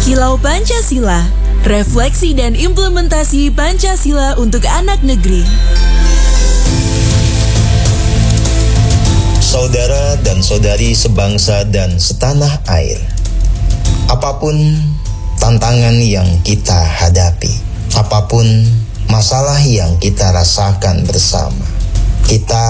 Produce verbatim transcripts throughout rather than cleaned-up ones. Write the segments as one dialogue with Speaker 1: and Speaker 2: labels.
Speaker 1: Kilau Pancasila, refleksi dan implementasi Pancasila untuk anak negeri.
Speaker 2: Saudara dan saudari sebangsa dan setanah air, apapun tantangan yang kita hadapi, apapun masalah yang kita rasakan bersama, kita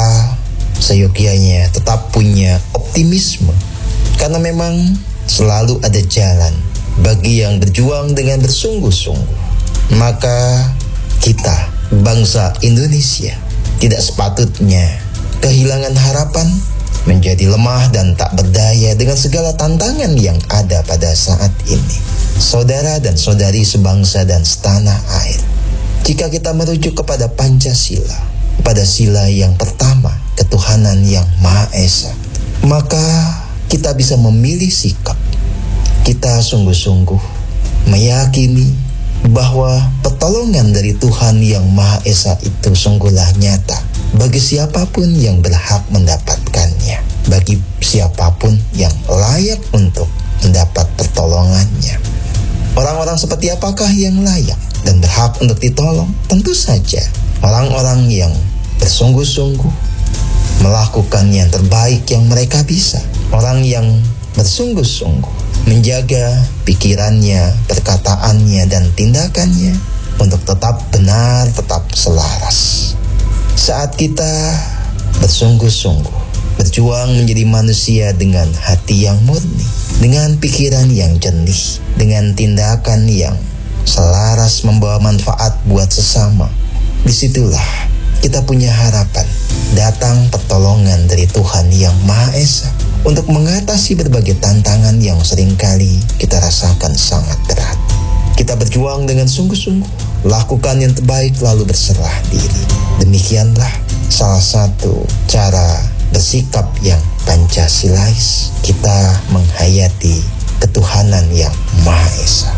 Speaker 2: seyogyanya tetap punya optimisme, karena memang selalu ada jalan bagi yang berjuang dengan bersungguh-sungguh. Maka kita, bangsa Indonesia, tidak sepatutnya kehilangan harapan, menjadi lemah dan tak berdaya dengan segala tantangan yang ada pada saat ini. Saudara dan saudari sebangsa dan setanah air, jika kita merujuk kepada Pancasila, pada sila yang pertama, ketuhanan yang Maha Esa, maka kita bisa memilih sikap. Kita sungguh-sungguh meyakini bahwa pertolongan dari Tuhan yang Maha Esa itu sungguhlah nyata bagi siapapun yang berhak mendapatkannya, bagi siapapun yang layak untuk mendapat pertolongannya. Orang-orang seperti apakah yang layak dan berhak untuk ditolong? Tentu saja orang-orang yang bersungguh-sungguh melakukan yang terbaik yang mereka bisa. Orang yang bersungguh-sungguh menjaga pikirannya, perkataannya, dan tindakannya untuk tetap benar, tetap selaras. Saat kita bersungguh-sungguh berjuang menjadi manusia dengan hati yang murni, dengan pikiran yang jernih, dengan tindakan yang selaras membawa manfaat buat sesama, disitulah kita punya harapan datang pertolongan dari Tuhan yang Maha Esa untuk mengatasi berbagai tantangan yang seringkali kita rasakan sangat berat. Kita berjuang dengan sungguh-sungguh, lakukan yang terbaik lalu berserah diri. Demikianlah salah satu cara bersikap yang Pancasilais, kita menghayati ketuhanan yang Maha Esa.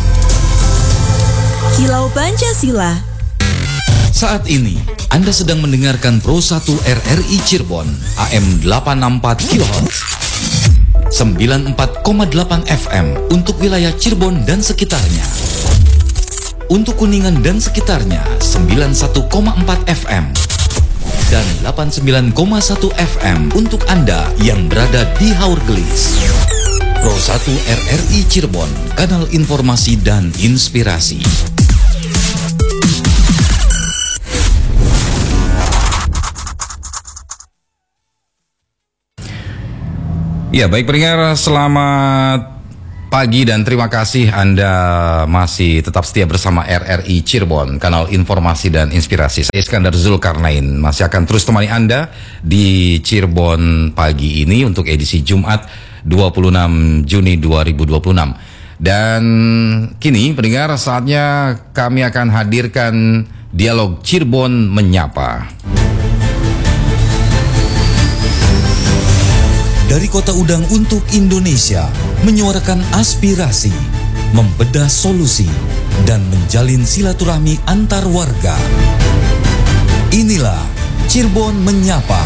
Speaker 1: Kilau Pancasila.
Speaker 3: Saat ini Anda sedang mendengarkan Pro satu R R I Cirebon A M delapan enam empat kilohertz, sembilan puluh empat koma delapan F M untuk wilayah Cirebon dan sekitarnya. Untuk Kuningan dan sekitarnya sembilan puluh satu koma empat F M dan delapan puluh sembilan koma satu F M untuk Anda yang berada di Haurgelis. Pro satu R R I Cirebon, kanal informasi dan inspirasi. Ya, baik pendengar, selamat pagi dan terima kasih Anda masih tetap setia bersama R R I Cirebon, kanal informasi dan inspirasi. Saya Iskandar Zulkarnain masih akan terus temani Anda di Cirebon pagi ini untuk edisi Jumat dua puluh enam Juni dua ribu dua puluh enam. Dan kini pendengar, saatnya kami akan hadirkan dialog Cirebon Menyapa. Dari Kota Udang untuk Indonesia, menyuarakan aspirasi, membedah solusi, dan menjalin silaturahmi antar warga. Inilah Cirebon Menyapa.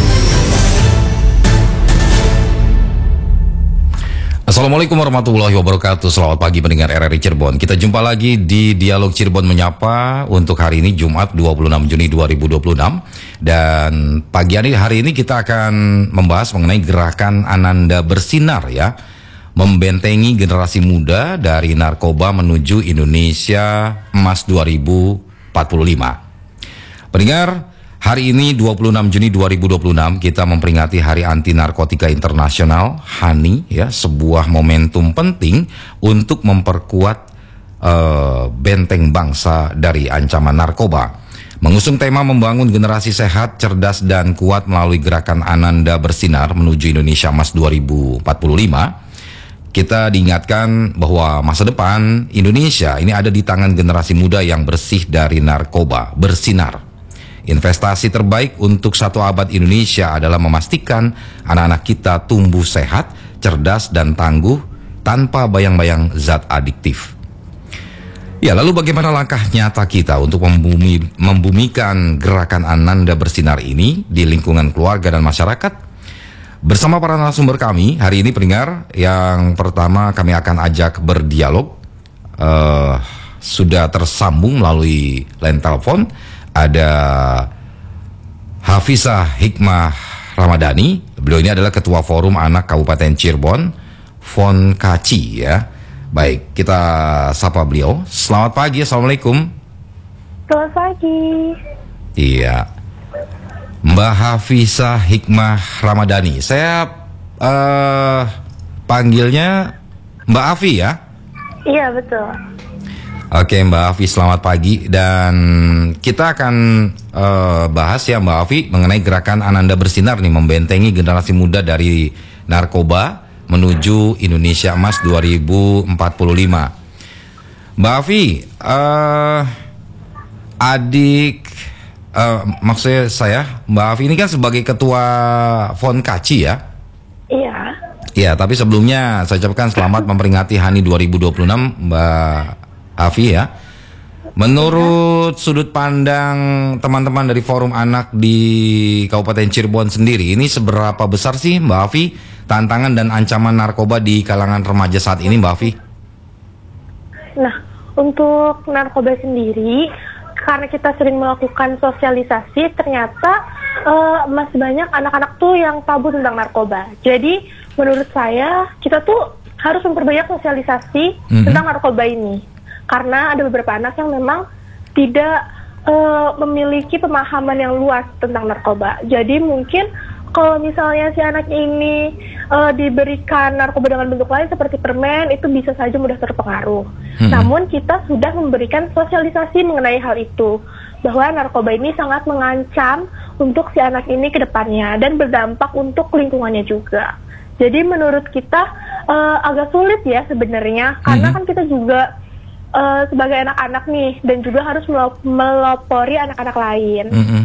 Speaker 3: Assalamualaikum warahmatullahi wabarakatuh. Selamat pagi pendengar R R I Cirebon. Kita jumpa lagi di Dialog Cirebon Menyapa untuk hari ini Jumat dua puluh enam Juni dua ribu dua puluh enam. Dan pagi hari, hari ini kita akan membahas mengenai gerakan Ananda Bersinar, ya, membentengi generasi muda dari narkoba menuju Indonesia Emas dua ribu empat puluh lima. Pendengar, hari ini dua puluh enam Juni dua ribu dua puluh enam kita memperingati Hari Anti Narkotika Internasional (H A N I), ya, sebuah momentum penting untuk memperkuat uh, benteng bangsa dari ancaman narkoba. Mengusung tema membangun generasi sehat, cerdas, dan kuat melalui gerakan Ananda Bersinar menuju Indonesia Emas dua ribu empat puluh lima, kita diingatkan bahwa masa depan Indonesia ini ada di tangan generasi muda yang bersih dari narkoba, bersinar. Investasi terbaik untuk satu abad Indonesia adalah memastikan anak-anak kita tumbuh sehat, cerdas, dan tangguh tanpa bayang-bayang zat adiktif. Ya, lalu bagaimana langkah nyata kita untuk membumi, membumikan gerakan Ananda Bersinar ini di lingkungan keluarga dan masyarakat? Bersama para narasumber kami hari ini pendengar, yang pertama kami akan ajak berdialog uh, sudah tersambung melalui line telepon. Ada Hafizah Hikmah Ramadhani. Beliau ini adalah Ketua Forum Anak Kabupaten Cirebon, Fonkaci ya. Baik, kita sapa beliau. Selamat pagi, Assalamualaikum.
Speaker 4: Selamat pagi.
Speaker 3: Iya, Mbak Hafizah Hikmah Ramadhani. Saya uh, panggilnya Mbak Afi ya?
Speaker 4: Iya, betul.
Speaker 3: Oke Mbak Afi, selamat pagi. Dan kita akan uh, bahas ya Mbak Afi mengenai gerakan Ananda Bersinar nih, membentengi generasi muda dari narkoba menuju Indonesia Emas dua ribu empat puluh lima. Mbak Afi, uh, adik, uh, maksudnya saya, Mbak Afi ini kan sebagai Ketua Fonkaci ya?
Speaker 4: Iya.
Speaker 3: Iya, tapi sebelumnya saya ucapkan selamat memperingati H A N I dua ribu dua puluh enam Mbak Afi ya. Menurut sudut pandang teman-teman dari Forum Anak di Kabupaten Cirebon sendiri, ini seberapa besar sih Mbak Afi tantangan dan ancaman narkoba di kalangan remaja saat ini Mbak Afi?
Speaker 4: Nah, untuk narkoba sendiri, karena kita sering melakukan sosialisasi, ternyata uh, masih banyak anak-anak tuh yang tabu tentang narkoba. Jadi, menurut saya, kita tuh harus memperbanyak sosialisasi mm-hmm. tentang narkoba ini. Karena ada beberapa anak yang memang tidak uh, memiliki pemahaman yang luas tentang narkoba. Jadi mungkin kalau misalnya si anak ini uh, diberikan narkoba dengan bentuk lain seperti permen, itu bisa saja mudah terpengaruh. Mm-hmm. Namun kita sudah memberikan sosialisasi mengenai hal itu, bahwa narkoba ini sangat mengancam untuk si anak ini ke depannya dan berdampak untuk lingkungannya juga. Jadi menurut kita uh, agak sulit ya sebenarnya, karena mm-hmm. kan kita juga Uh, sebagai anak-anak nih, dan juga harus melop- melopori anak-anak lain.
Speaker 3: Mm-hmm.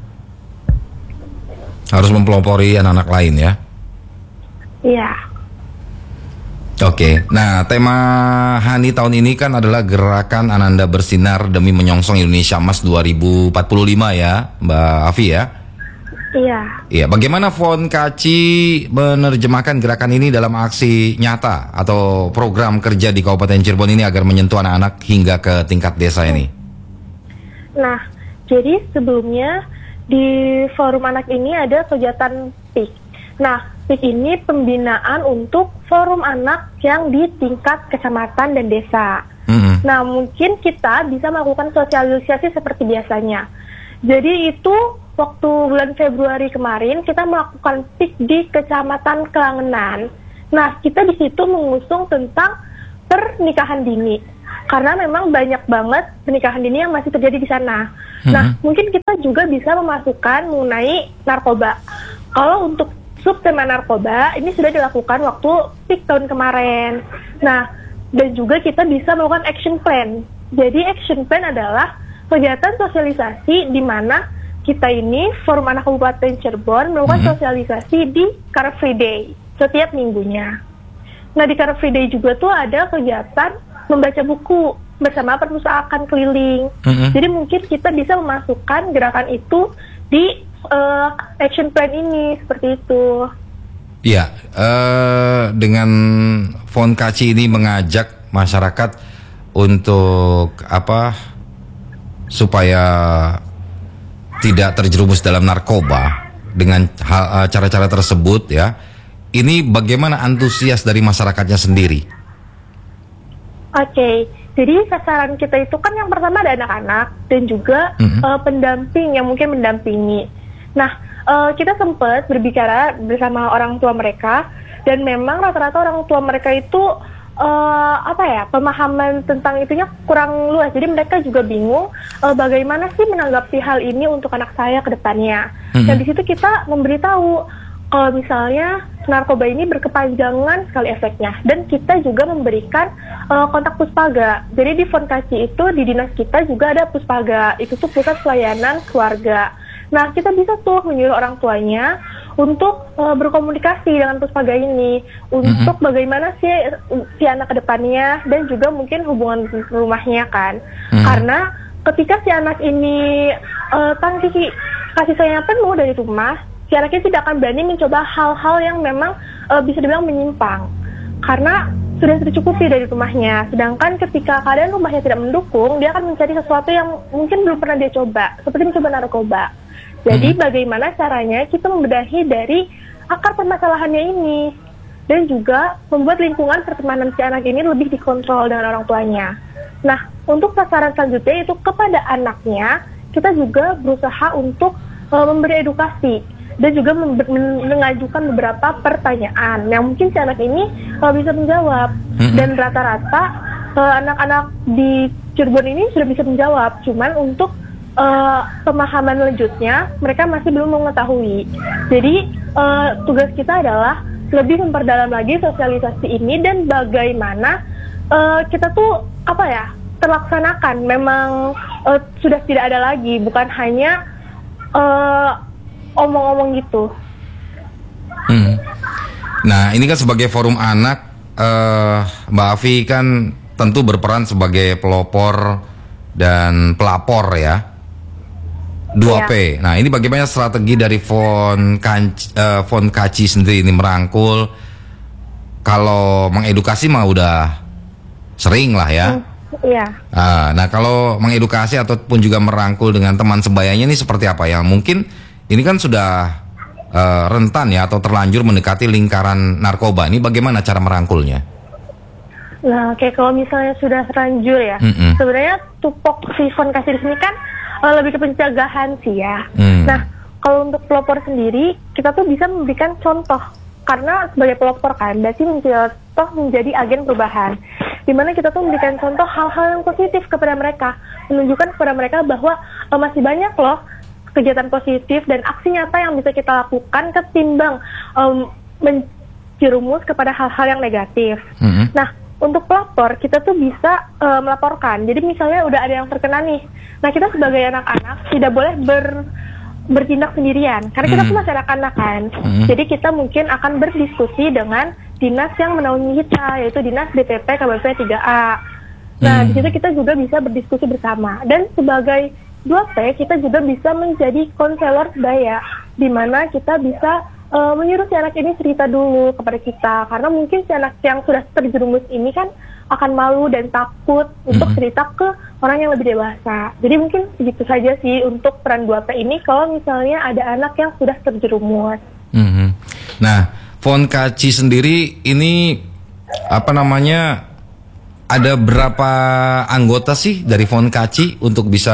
Speaker 3: Harus mempelopori anak-anak lain ya?
Speaker 4: Iya.
Speaker 3: Oke, nah tema H A N I tahun ini kan adalah Gerakan Ananda Bersinar demi menyongsong Indonesia Emas dua ribu empat puluh lima ya, Mbak Afi ya?
Speaker 4: Iya.
Speaker 3: Iya, bagaimana Fonkaci menerjemahkan gerakan ini dalam aksi nyata atau program kerja di Kabupaten Cirebon ini agar menyentuh anak-anak hingga ke tingkat desa ini?
Speaker 4: Nah, jadi sebelumnya di Forum Anak ini ada kegiatan P I K. Nah, P I K ini pembinaan untuk Forum Anak yang di tingkat kecamatan dan desa. Mm-hmm. Nah, mungkin kita bisa melakukan sosialisasi seperti biasanya. Jadi itu waktu bulan Februari kemarin kita melakukan P I K di Kecamatan Kelangenan. Nah, kita di situ mengusung tentang pernikahan dini. Karena memang banyak banget pernikahan dini yang masih terjadi di sana. Hmm. Nah, mungkin kita juga bisa memasukkan mengenai narkoba. Kalau untuk subtema narkoba, ini sudah dilakukan waktu P I K tahun kemarin. Nah, dan juga kita bisa melakukan action plan. Jadi action plan adalah kegiatan sosialisasi di mana kita ini, Forum Anak Kabupaten Cirebon, melakukan mm-hmm. sosialisasi di Car Free Day setiap minggunya. Nah, di Car Free Day juga tuh ada kegiatan membaca buku bersama perpustakaan keliling. Mm-hmm. Jadi mungkin kita bisa memasukkan gerakan itu di uh, action plan ini, seperti itu.
Speaker 3: Iya, uh, dengan Fonkaci ini mengajak masyarakat untuk apa supaya tidak terjerumus dalam narkoba dengan hal, cara-cara tersebut ya. Ini bagaimana antusias dari masyarakatnya sendiri?
Speaker 4: Oke, okay. Jadi sasaran kita itu kan yang pertama ada anak-anak dan juga mm-hmm. uh, pendamping yang mungkin mendampingi. Nah, uh, kita sempat berbicara bersama orang tua mereka dan memang rata-rata orang tua mereka itu Uh, apa ya, pemahaman tentang itunya kurang luas. Jadi mereka juga bingung uh, bagaimana sih menanggapi hal ini untuk anak saya ke depannya. Mm-hmm. Dan di situ kita memberitahu kalau misalnya narkoba ini berkepanjangan sekali efeknya. Dan kita juga memberikan uh, kontak puspaga. Jadi di Fonkaci itu di dinas kita juga ada puspaga. Itu tuh pusat pelayanan keluarga. Nah, kita bisa tuh menyuruh orang tuanya untuk uh, berkomunikasi dengan puspaga ini untuk mm-hmm. bagaimana sih si anak kedepannya dan juga mungkin hubungan rumahnya kan. Mm-hmm. Karena ketika si anak ini uh, tangki kasih sayang penuh dari rumah, si anaknya tidak akan berani mencoba hal-hal yang memang uh, bisa dibilang menyimpang. Karena sudah tercukupi dari rumahnya. Sedangkan ketika keadaan rumahnya tidak mendukung, dia akan mencari sesuatu yang mungkin belum pernah dia coba, seperti mencoba narkoba. Jadi hmm. bagaimana caranya kita membedahi dari akar permasalahannya ini, dan juga membuat lingkungan pertemanan si anak ini lebih dikontrol dengan orang tuanya. Nah, untuk sasaran selanjutnya itu kepada anaknya, kita juga berusaha untuk uh, memberi edukasi dan juga mengajukan beberapa pertanyaan yang mungkin si anak ini uh, bisa menjawab. Mm-hmm. Dan rata-rata uh, anak-anak di Cirebon ini sudah bisa menjawab, cuman untuk uh, pemahaman lanjutnya mereka masih belum mengetahui. Jadi uh, tugas kita adalah lebih memperdalam lagi sosialisasi ini dan bagaimana uh, kita tuh apa ya terlaksanakan. Memang uh, sudah tidak ada lagi, bukan hanya uh, omong-omong gitu.
Speaker 3: Hmm. Nah, ini kan sebagai forum anak, uh, Mbak Afi kan tentu berperan sebagai pelopor dan pelapor ya. dua P. Ya. Nah, ini bagaimana strategi dari Fon Kanci, uh, Fon Kaci sendiri ini merangkul? Kalau mengedukasi mah udah sering lah ya. Hmm,
Speaker 4: iya.
Speaker 3: Uh, nah, kalau mengedukasi ataupun juga merangkul dengan teman sebayanya ini seperti apa ya? Mungkin ini kan sudah uh, rentan ya atau terlanjur mendekati lingkaran narkoba. Ini bagaimana cara merangkulnya?
Speaker 4: Nah, kayak kalau misalnya sudah terlanjur ya, mm-mm. sebenarnya tupok si Fon Kaci di sini kan uh, lebih ke pencegahan sih ya. Mm. Nah, kalau untuk pelopor sendiri, kita tuh bisa memberikan contoh. Karena sebagai pelopor kan, berarti mencontoh menjadi agen perubahan. Dimana kita tuh memberikan contoh hal-hal yang positif kepada mereka. Menunjukkan kepada mereka bahwa uh, masih banyak loh kegiatan positif dan aksi nyata yang bisa kita lakukan ketimbang um, menjerumus kepada hal-hal yang negatif. Mm-hmm. Nah, untuk pelapor kita tuh bisa uh, melaporkan. Jadi misalnya udah ada yang terkena nih. Nah, kita sebagai anak-anak tidak boleh ber, bertindak sendirian karena kita mm-hmm. tuh masih anak-anak kan. Mm-hmm. Jadi kita mungkin akan berdiskusi dengan dinas yang menaungi kita, yaitu Dinas D P P K B P tiga A. Nah, mm-hmm. di situ kita juga bisa berdiskusi bersama. Dan sebagai dua P, kita juga bisa menjadi konselor sebaya, di mana kita bisa uh, menyuruh si anak ini cerita dulu kepada kita, karena mungkin si anak yang sudah terjerumus ini kan akan malu dan takut mm-hmm. untuk cerita ke orang yang lebih dewasa. Jadi mungkin begitu saja sih untuk peran dua P ini kalau misalnya ada anak yang sudah terjerumus.
Speaker 3: Mm-hmm. Nah, Fon Kaci sendiri ini apa namanya? Ada berapa anggota sih dari Fon Kaci untuk bisa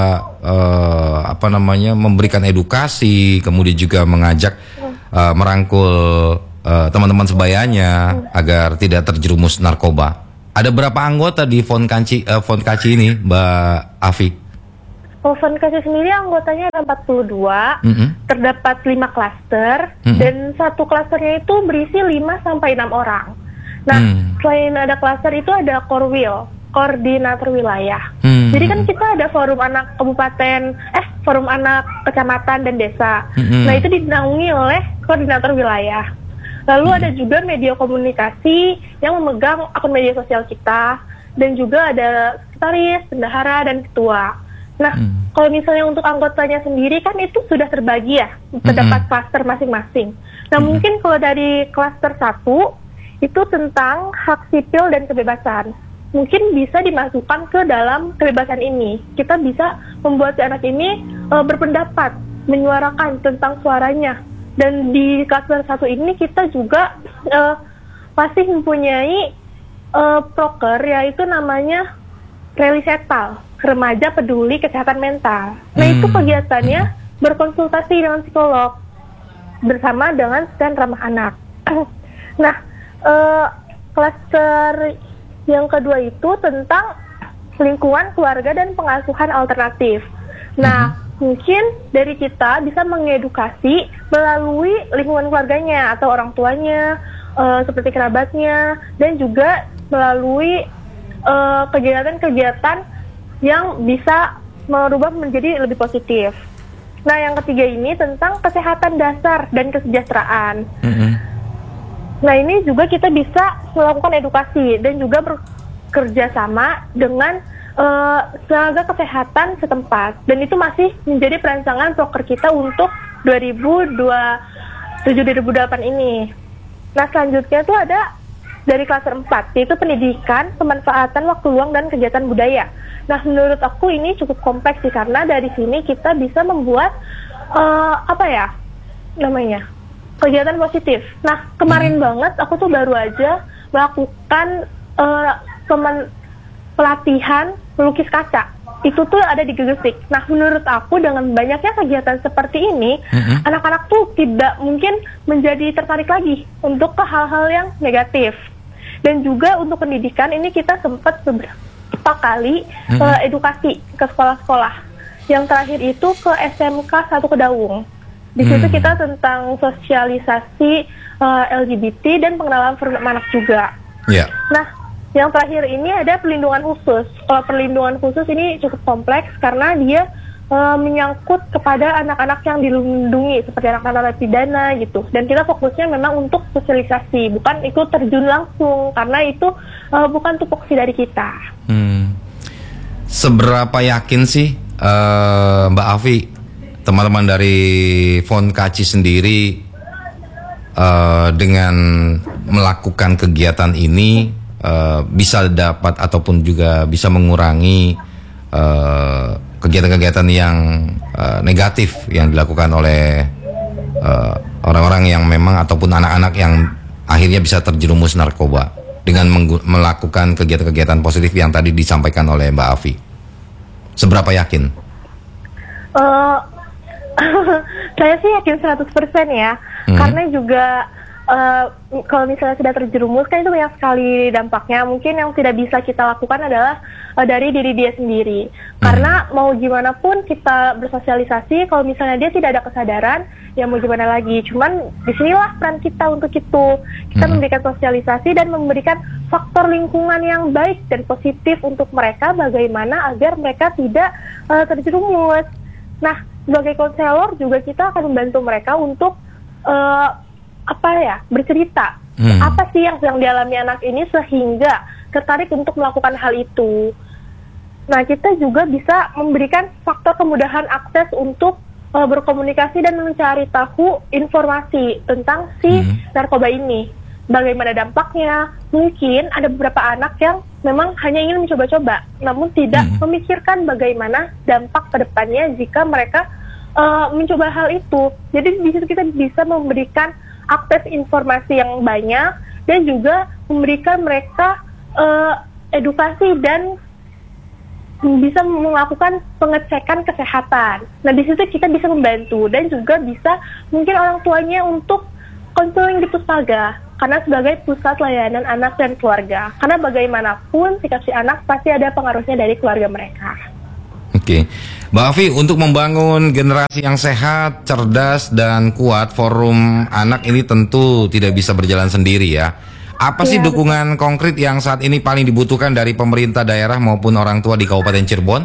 Speaker 3: uh, apa namanya memberikan edukasi, kemudian juga mengajak uh, merangkul uh, teman-teman sebayanya agar tidak terjerumus narkoba. Ada berapa anggota di Fon Kaci, uh, Fon Kaci ini, Mbak Afi?
Speaker 4: Oh, Fon Kaci sendiri anggotanya ada empat puluh dua, mm-hmm. terdapat lima klaster, mm-hmm. dan satu klasternya itu berisi lima sampai enam orang. Nah, hmm. selain ada klaster itu ada Korwil, koordinator wilayah. Hmm. Jadi kan kita ada forum anak kabupaten, eh forum anak kecamatan dan desa. Hmm. Nah, itu dinaungi oleh koordinator wilayah. Lalu hmm. ada juga media komunikasi yang memegang akun media sosial kita, dan juga ada sekretaris, bendahara, dan ketua. Nah, hmm. kalau misalnya untuk anggotanya sendiri kan itu sudah terbagi ya, terdapat hmm. klaster masing-masing. Nah, hmm. mungkin kalau dari klaster satu itu tentang hak sipil dan kebebasan. Mungkin bisa dimasukkan ke dalam kebebasan ini. Kita bisa membuat si anak ini uh, berpendapat, menyuarakan tentang suaranya. Dan di klaster satu ini kita juga uh, masih mempunyai uh, proker, yaitu namanya Relisetal, Remaja Peduli Kesehatan Mental. Nah, itu kegiatannya berkonsultasi dengan psikolog bersama dengan stand ramah anak. Nah, Uh, klaster yang kedua itu tentang lingkungan keluarga dan pengasuhan alternatif. Nah, uh-huh. mungkin dari kita bisa mengedukasi melalui lingkungan keluarganya atau orang tuanya, uh, seperti kerabatnya, dan juga melalui uh, kegiatan-kegiatan yang bisa merubah menjadi lebih positif. Nah, yang ketiga ini tentang kesehatan dasar dan kesejahteraan. Uh-huh. Nah, ini juga kita bisa melakukan edukasi dan juga bekerja sama dengan uh, tenaga kesehatan setempat. Dan itu masih menjadi perancangan proker kita untuk dua ribu dua puluh tujuh dua ribu dua puluh delapan ini. Nah, selanjutnya itu ada dari klaster empat, yaitu pendidikan, pemanfaatan waktu luang, dan kegiatan budaya. Nah, menurut aku ini cukup kompleks sih, karena dari sini kita bisa membuat uh, apa ya namanya kegiatan positif. Nah, kemarin hmm. banget aku tuh baru aja melakukan uh, peman pelatihan melukis kaca. Itu tuh ada di Gegesik. Nah, menurut aku dengan banyaknya kegiatan seperti ini, hmm. anak-anak tuh tidak mungkin menjadi tertarik lagi untuk ke hal-hal yang negatif. Dan juga untuk pendidikan ini kita sempat beberapa kali hmm. uh, edukasi ke sekolah-sekolah. Yang terakhir itu ke S M K satu Kedaung. Di situ hmm. kita tentang sosialisasi uh, L G B T dan pengenalan forum anak juga. Yeah. Nah, yang terakhir ini ada perlindungan khusus. Kalau perlindungan khusus ini cukup kompleks karena dia uh, menyangkut kepada anak-anak yang dilindungi seperti anak-anak narapidana gitu. Dan kita fokusnya memang untuk sosialisasi, bukan ikut terjun langsung karena itu uh, bukan tupoksi dari kita. Hmm.
Speaker 3: Seberapa yakin sih uh, Mbak Afi, teman-teman dari Fonkaci sendiri uh, dengan melakukan kegiatan ini uh, bisa dapat ataupun juga bisa mengurangi uh, kegiatan-kegiatan yang uh, negatif yang dilakukan oleh uh, orang-orang yang memang ataupun anak-anak yang akhirnya bisa terjerumus narkoba dengan melakukan kegiatan-kegiatan positif yang tadi disampaikan oleh Mbak Afi. Seberapa yakin?
Speaker 4: Uh, saya sih yakin seratus persen ya, hmm. karena juga uh, kalau misalnya sudah terjerumus kan itu banyak sekali dampaknya. Mungkin yang tidak bisa kita lakukan adalah uh, dari diri dia sendiri, hmm. karena mau gimana pun kita bersosialisasi, kalau misalnya dia tidak ada kesadaran, ya mau gimana lagi. Cuman disinilah peran kita untuk itu, kita hmm. memberikan sosialisasi dan memberikan faktor lingkungan yang baik dan positif untuk mereka, bagaimana agar mereka tidak uh, terjerumus. Nah, sebagai konselor juga kita akan membantu mereka untuk uh, apa ya bercerita hmm. apa sih yang sedang dialami anak ini sehingga tertarik untuk melakukan hal itu. Nah, kita juga bisa memberikan faktor kemudahan akses untuk uh, berkomunikasi dan mencari tahu informasi tentang si hmm. narkoba ini. Bagaimana dampaknya? Mungkin ada beberapa anak yang memang hanya ingin mencoba-coba, namun tidak hmm. memikirkan bagaimana dampak ke depannya jika mereka uh, mencoba hal itu. Jadi di situ kita bisa memberikan akses informasi yang banyak dan juga memberikan mereka uh, edukasi dan bisa melakukan pengecekan kesehatan. Nah, di situ kita bisa membantu dan juga bisa mungkin orang tuanya untuk konseling di Puspaga, karena sebagai pusat layanan anak dan keluarga. Karena bagaimanapun sikap si anak pasti ada pengaruhnya dari keluarga mereka.
Speaker 3: Oke, Mbak Afi, untuk membangun generasi yang sehat, cerdas, dan kuat, forum anak ini tentu tidak bisa berjalan sendiri ya. Apa sih ya, dukungan betul. konkret yang saat ini paling dibutuhkan dari pemerintah daerah maupun orang tua di Kabupaten Cirebon?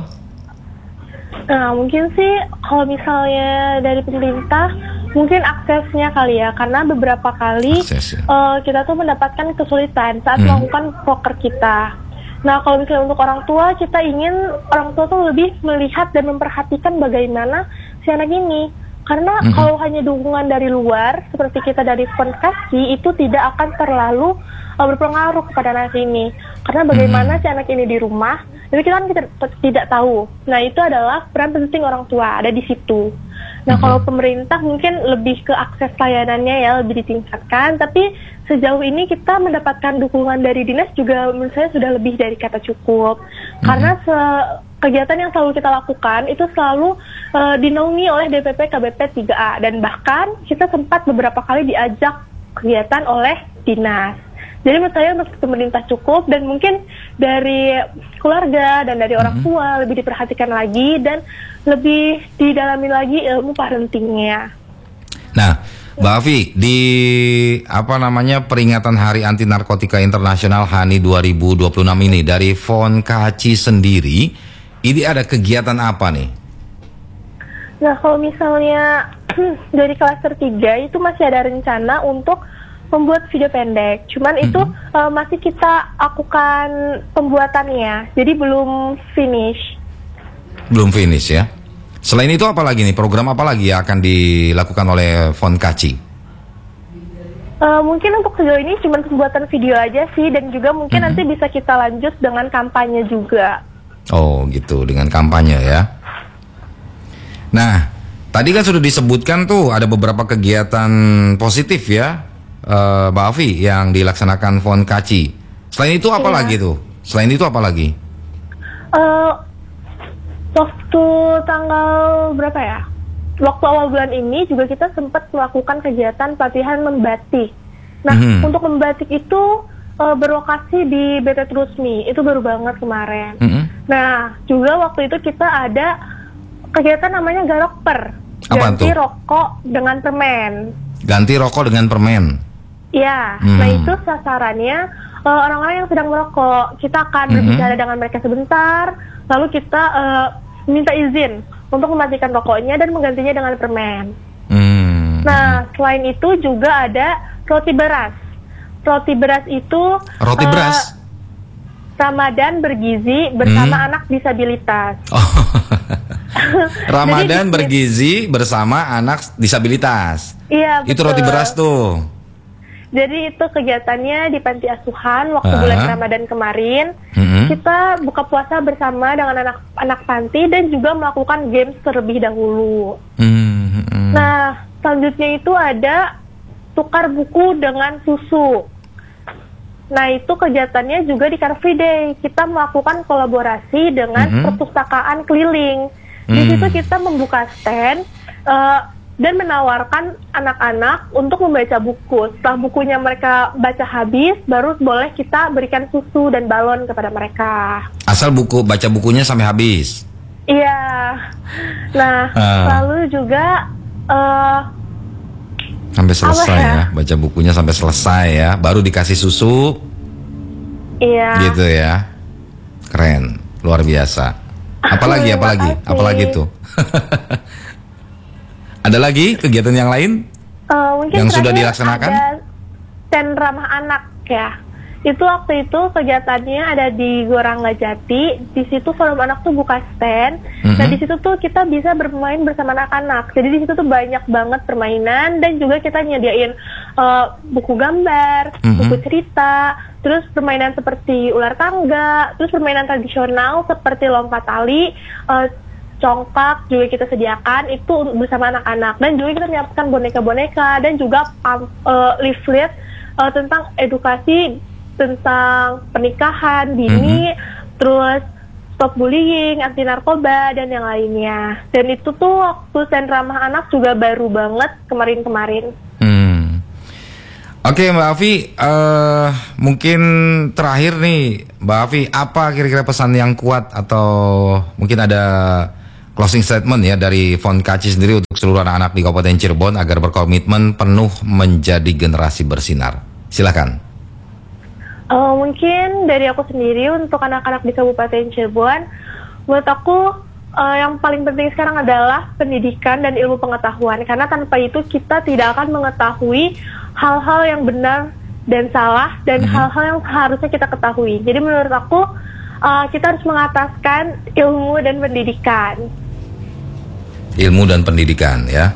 Speaker 4: Nah, mungkin sih kalau misalnya dari pemerintah, mungkin aksesnya kali ya, karena beberapa kali Akses, ya. uh, kita tuh mendapatkan kesulitan saat hmm. melakukan proker kita. Nah, kalau misalnya untuk orang tua, kita ingin orang tua tuh lebih melihat dan memperhatikan bagaimana si anak ini. Karena hmm. kalau hanya dukungan dari luar, seperti kita dari Fonkaci, itu tidak akan terlalu uh, berpengaruh kepada anak ini. Karena bagaimana hmm. si anak ini di rumah, itu kita kan kita tidak tahu. Nah, itu adalah peran penting orang tua, ada di situ. Nah, kalau pemerintah mungkin lebih ke akses layanannya ya lebih ditingkatkan, tapi sejauh ini kita mendapatkan dukungan dari dinas juga menurut saya sudah lebih dari kata cukup. Mm-hmm. Karena se- kegiatan yang selalu kita lakukan itu selalu uh, dinaungi oleh D P P K B P tiga A, dan bahkan kita sempat beberapa kali diajak kegiatan oleh dinas. Jadi menurut saya untuk pemerintah cukup, dan mungkin dari keluarga dan dari orang tua mm-hmm. lebih diperhatikan lagi dan lebih didalami lagi ilmu parentingnya.
Speaker 3: Nah, Mbak Afi, di apa namanya peringatan Hari Anti Narkotika Internasional H A N I dua ribu dua puluh enam ini dari Fonkaci sendiri, ini ada kegiatan apa nih?
Speaker 4: Nah, kalau misalnya dari klaster tiga itu masih ada rencana untuk membuat video pendek, cuman mm-hmm. itu uh, masih kita lakukan pembuatannya, jadi belum finish.
Speaker 3: Belum finish ya. Selain itu apa lagi nih, program apa lagi yang akan dilakukan oleh Fonkaci?
Speaker 4: Uh, mungkin untuk sejauh ini cuma pembuatan video aja sih, dan juga mungkin mm-hmm. nanti bisa kita lanjut dengan kampanye juga.
Speaker 3: Oh gitu, dengan kampanye ya. Nah, tadi kan sudah disebutkan tuh ada beberapa kegiatan positif ya, uh, Mbak Afi, yang dilaksanakan F O N K A C I. Selain itu apa iya. lagi tuh? Selain itu apa lagi?
Speaker 4: Uh, waktu tanggal berapa ya? Waktu awal bulan ini juga kita sempat melakukan kegiatan pelatihan membatik. Nah, mm-hmm. untuk membatik itu uh, berlokasi di B T Trusmi, itu baru banget kemarin. Mm-hmm. Nah, juga waktu itu kita ada kegiatan namanya Garokper, ganti tuh? rokok dengan permen. Ganti rokok dengan permen? Iya, mm. nah itu sasarannya uh, orang-orang yang sedang merokok. Kita akan mm-hmm. berbicara dengan mereka sebentar, lalu kita uh, minta izin untuk mematikan rokoknya dan menggantinya dengan permen. Hmm. Nah, selain itu juga ada roti beras. Roti beras itu
Speaker 3: roti beras.
Speaker 4: Uh, Ramadan bergizi bersama hmm. anak disabilitas.
Speaker 3: Oh. Ramadan Jadi, bergizi bersama anak disabilitas.
Speaker 4: Iya, betul.
Speaker 3: Itu roti beras tuh.
Speaker 4: Jadi itu kegiatannya di panti asuhan waktu uh. bulan Ramadan kemarin. Mm-hmm. Kita buka puasa bersama dengan anak-anak panti dan juga melakukan games terlebih dahulu. Mm-hmm. Nah, selanjutnya itu ada tukar buku dengan susu. Nah, itu kegiatannya juga di Car Free Day. Kita melakukan kolaborasi dengan mm-hmm. perpustakaan keliling. Di mm. situ kita membuka stand uh, dan menawarkan anak-anak untuk membaca buku. Setelah bukunya mereka baca habis, baru boleh kita berikan susu dan balon kepada mereka.
Speaker 3: Asal buku baca bukunya sampai habis?
Speaker 4: Iya. Nah, uh. lalu juga uh,
Speaker 3: sampai selesai ya? ya, baca bukunya sampai selesai ya, baru dikasih susu.
Speaker 4: Iya.
Speaker 3: Gitu ya. Keren, luar biasa. Apalagi, apalagi, apalagi tuh. Ada lagi kegiatan yang lain
Speaker 4: uh, mungkin
Speaker 3: yang sudah dilaksanakan?
Speaker 4: Ada stand ramah anak ya. Itu waktu itu kegiatannya ada di Gorangga Jati. Di situ forum anak tuh buka stand. Mm-hmm. Nah di situ tuh kita bisa bermain bersama anak-anak. Jadi di situ tuh banyak banget permainan dan juga kita nyediain uh, buku gambar, mm-hmm. buku cerita, terus permainan seperti ular tangga, terus permainan tradisional seperti lompat tali. Uh, congkak juga kita sediakan itu bersama anak-anak, dan juga kita menyiapkan boneka-boneka dan juga pam, uh, leaflet uh, tentang edukasi tentang pernikahan dini, mm-hmm. terus stop bullying, anti narkoba dan yang lainnya. Dan itu tuh waktu stand ramah anak juga baru banget kemarin-kemarin. Hmm.
Speaker 3: Oke Mbak Afi, uh, mungkin terakhir nih Mbak Afi, apa kira-kira pesan yang kuat atau mungkin ada closing statement ya dari F O N K A C I sendiri untuk seluruh anak-anak di Kabupaten Cirebon agar berkomitmen penuh menjadi generasi bersinar. Silakan.
Speaker 4: Uh, mungkin dari aku sendiri untuk anak-anak di Kabupaten Cirebon, menurut aku uh, yang paling penting sekarang adalah pendidikan dan ilmu pengetahuan, karena tanpa itu kita tidak akan mengetahui hal-hal yang benar dan salah dan mm-hmm. hal-hal yang harusnya kita ketahui. Jadi menurut aku uh, kita harus mengataskan ilmu dan pendidikan.
Speaker 3: Ilmu dan pendidikan ya.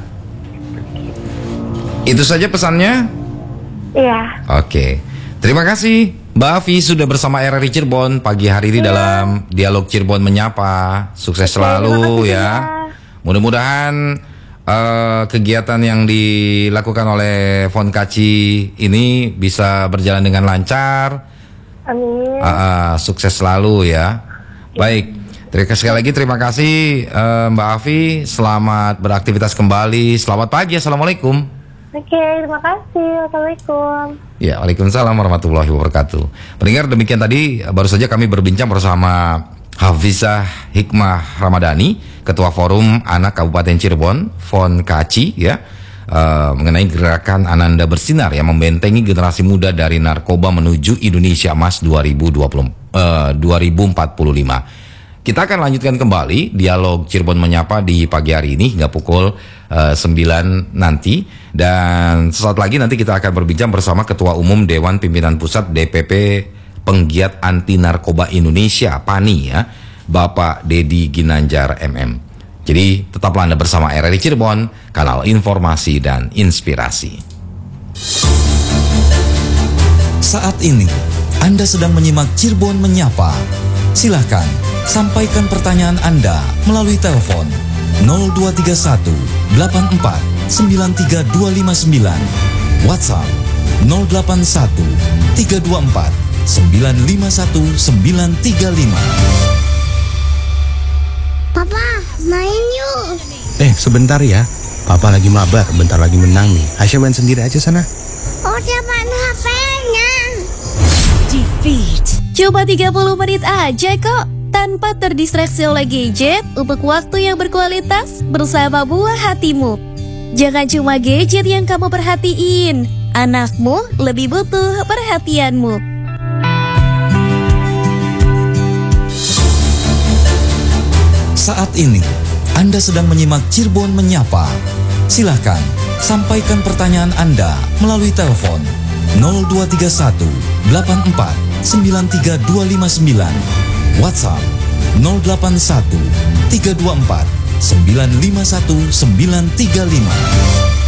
Speaker 3: Itu saja pesannya?
Speaker 4: Iya.
Speaker 3: Oke. Terima kasih Mbak Afi sudah bersama R R I Cirebon pagi hari ini iya. dalam Dialog Cirebon Menyapa. Sukses Oke, selalu ya. ya. Mudah-mudahan uh, kegiatan yang dilakukan oleh F O N K A C I ini bisa berjalan dengan lancar.
Speaker 4: Amin.
Speaker 3: Uh, sukses selalu ya. Baik. Terima kasih sekali lagi, terima kasih uh, Mbak Afi. Selamat beraktivitas kembali. Selamat pagi, assalamualaikum.
Speaker 4: Oke, terima kasih. Assalamualaikum.
Speaker 3: Ya, waalaikumsalam warahmatullahi wabarakatuh. Pendengar, demikian tadi baru saja kami berbincang bersama Hafizah Hikmah Ramadhani, Ketua Forum Anak Kabupaten Cirebon, F O N K A C I ya, uh, mengenai gerakan Ananda Bersinar yang membentengi generasi muda dari narkoba menuju Indonesia Emas dua ribu dua puluh, uh, dua ribu empat puluh lima. Kita akan lanjutkan kembali Dialog Cirebon Menyapa di pagi hari ini hingga pukul uh, sembilan nanti. Dan sesaat lagi nanti kita akan berbincang bersama Ketua Umum Dewan Pimpinan Pusat D P P Penggiat Anti Narkoba Indonesia PANI ya, Bapak Dedi Ginanjar M M. Jadi tetaplah Anda bersama R R I Cirebon, kanal informasi dan inspirasi.
Speaker 5: Saat ini, Anda sedang menyimak Cirebon Menyapa. Silakan, sampaikan pertanyaan Anda melalui telepon nol dua tiga satu delapan empat sembilan tiga dua lima sembilan, WhatsApp nol delapan satu tiga dua empat sembilan lima satu sembilan tiga lima.
Speaker 6: Papa, main yuk.
Speaker 7: Eh, sebentar ya. Papa lagi mabar, bentar lagi menang nih. Aisyah main sendiri aja sana.
Speaker 6: Oh, dapat H P-nya.
Speaker 8: Defeat. Cuma tiga puluh menit aja kok. Tanpa terdistraksi oleh gadget untuk waktu yang berkualitas bersama buah hatimu. Jangan cuma gadget yang kamu perhatiin. Anakmu lebih butuh perhatianmu.
Speaker 5: Saat ini, Anda sedang menyimak Cirebon Menyapa. Silakan, sampaikan pertanyaan Anda melalui telepon nol dua tiga satu delapan empat sembilan tiga dua lima sembilan, WhatsApp nol delapan satu tiga dua empat sembilan lima satu sembilan tiga lima.